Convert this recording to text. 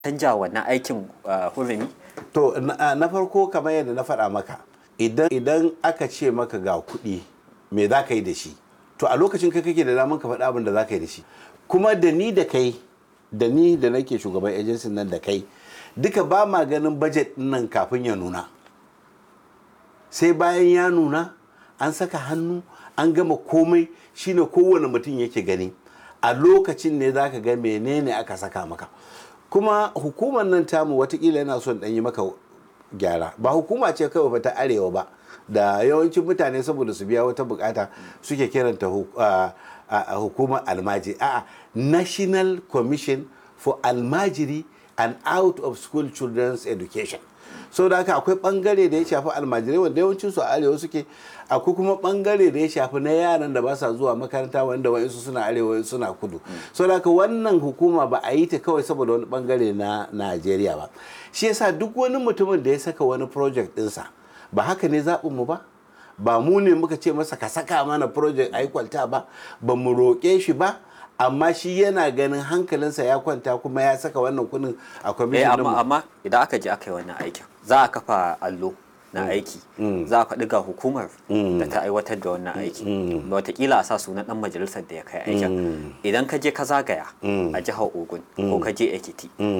canja wannan aikin hurumi? To na farko kamar yadda na faɗa maka idan aka ce maka ga kuɗi me za ka yi da shi, to a lokacin kai kake da daman ka faɗa abin da za ka yi da shi. Kuma da ni da kai da ni da nake shugaban agency nan da kai duka ba ma ganin budget nan kafin ya nuna, sai bayan ya nuna an saka hannu an gama komai shine kowane mutum yake gani, a lokacin ne za ka ga menene aka saka maka. Kuma hukumar nan tamu watakila yana son ɗan yi maka gyara, ba hukuma ce kawai ba ta arewa ba da yawancin mutane saboda su biya wata bukata suke kiranta hukumar almajiri, a'a, National Commission for Almajiri and Out of School Children's Education. So da haka akwai bangare da ya shafi almajirai wanda yawancin su a arewa suke, akwai kuma bangare da ya shafi na yaran da ba sa zuwa makaranta wanda wa'insu suna arewa wa'insu suna kudu. So da haka wannan hukuma ba a yi ta kawai saboda wani bangare na Najeriya ba. Shi yasa duk wani mutumin da ya saka wani project ɗinsa ba haka ne zaɓin mu ba, ba mu ne muka ce masa ka saka mana project a yi kwalta ba mu roƙe shi ba, amma shi yana ganin hankalinsa ya kwanta kuma ya saka wannan kuɗin a kwamishin ɗinmu. Amma idan aka je aka yi wannan aikin za a kafa allo na aiki, za a faɗi ga hukumar da ta aiwatar da wannan aiki, wataƙila a sa sunan ɗan majalisar da ya kai aikin. Idan ka je ka zagaya a jihar Ogun ko ka je Ekiti